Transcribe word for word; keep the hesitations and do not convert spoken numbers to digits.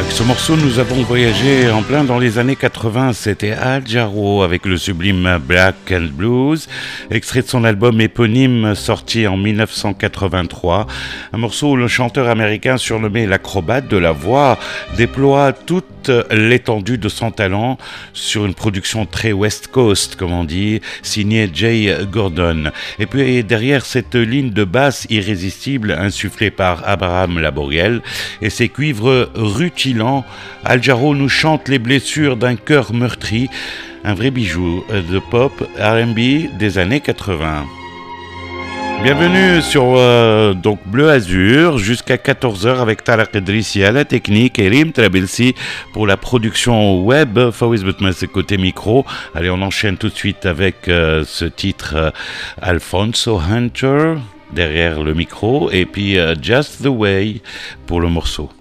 Avec ce morceau, nous avons voyagé en plein dans les années quatre-vingts. C'était Al Jarreau avec le sublime Black and Blues, extrait de son album éponyme sorti en dix-neuf cent quatre-vingt-trois. Un morceau où le chanteur américain surnommé l'acrobate de la voix déploie toute l'étendue de son talent sur une production très West Coast, comme on dit, signée Jay Gordon. Et puis derrière cette ligne de basse irrésistible insufflée par Abraham Laboriel et ses cuivres rutilants, Al Jarreau nous chante les blessures d'un cœur meurtri, un vrai bijou de pop R and B des années quatre-vingts. Bienvenue sur euh, donc Bleu Azur jusqu'à quatorze heures avec Tarek Idrissi à la technique et Rim Trabilsi pour la production web. Fawaz Boutmaz côté micro. Allez, on enchaîne tout de suite avec euh, ce titre euh, Alfonso Hunter derrière le micro et puis euh, Just the Way pour le morceau.